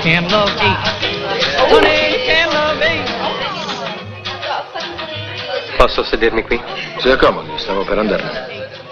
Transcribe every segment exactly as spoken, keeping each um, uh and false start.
Can love eat? Honey, can love eat? Posso sedermi qui? Si accomodi, stavo per andarmene.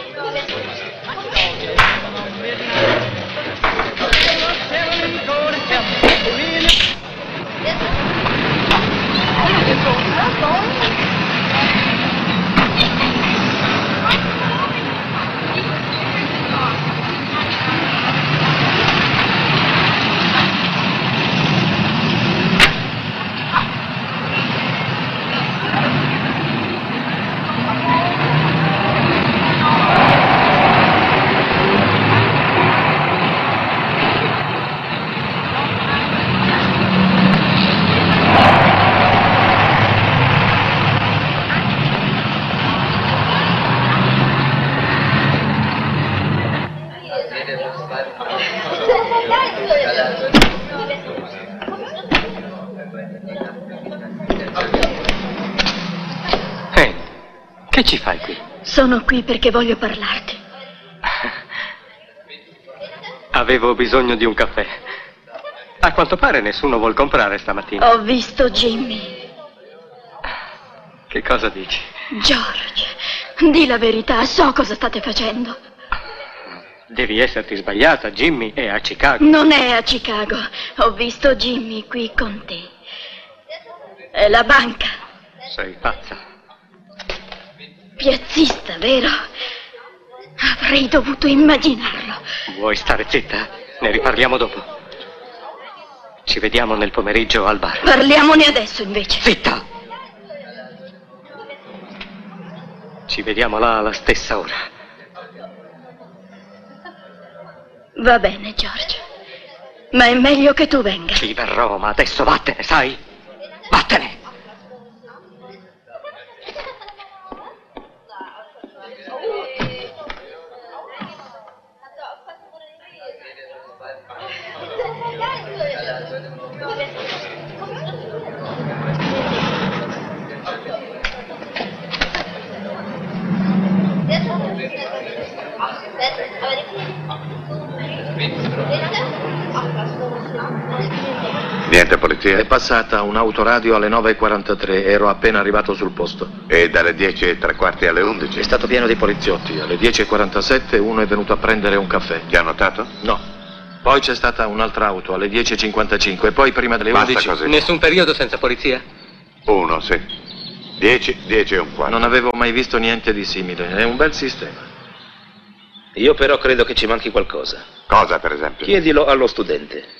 Che ci fai qui? Sono qui perché voglio parlarti. Avevo bisogno di un caffè. A quanto pare nessuno vuol comprare stamattina. Ho visto Jimmy. Che cosa dici? George, di la verità, so cosa state facendo. Devi esserti sbagliata, Jimmy è a Chicago. Non è a Chicago. Ho visto Jimmy qui con te. È la banca. Sei pazza. Piazzista, vero? Avrei dovuto immaginarlo. Vuoi stare zitta? Ne riparliamo dopo. Ci vediamo nel pomeriggio al bar. Parliamone adesso, invece. Zitta! Ci vediamo là alla stessa ora. Va bene, George. Ma è meglio che tu venga. Ci verrò, ma adesso vattene, sai? Vattene! Niente, polizia? È passata un'autoradio alle nove e quarantatré, ero appena arrivato sul posto. E dalle dieci e tre quarti alle undici? È stato pieno di poliziotti. Alle dieci e quarantasette uno è venuto a prendere un caffè. Ti ha notato? No. Poi c'è stata un'altra auto alle dieci e cinquantacinque, poi prima delle Basta undici... così. Nessun periodo senza polizia? Uno, sì. Dieci, dieci e un quarto. Non avevo mai visto niente di simile. È un bel sistema. Io però credo che ci manchi qualcosa. Cosa, per esempio? Chiedilo allo studente.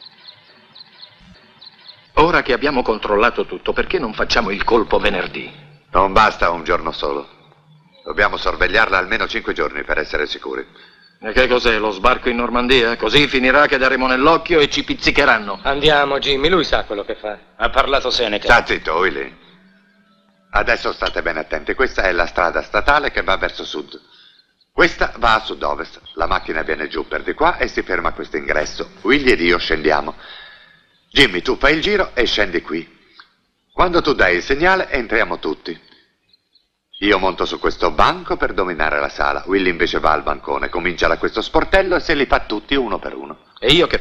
Ora che abbiamo controllato tutto, perché non facciamo il colpo venerdì? Non basta un giorno solo. Dobbiamo sorvegliarla almeno cinque giorni per essere sicuri. E che cos'è, lo sbarco in Normandia? Così finirà che daremo nell'occhio e ci pizzicheranno. Andiamo, Jimmy, lui sa quello che fa. Ha parlato Seneca. Sta zitto, Willy. Adesso state bene attenti. Questa è la strada statale che va verso sud. Questa va a sud-ovest. La macchina viene giù per di qua e si ferma a questo ingresso. Willy ed io scendiamo. Jimmy, tu fai il giro e scendi qui. Quando tu dai il segnale, entriamo tutti. Io monto su questo banco per dominare la sala. Willy invece va al bancone, comincia da questo sportello e se li fa tutti uno per uno. E io che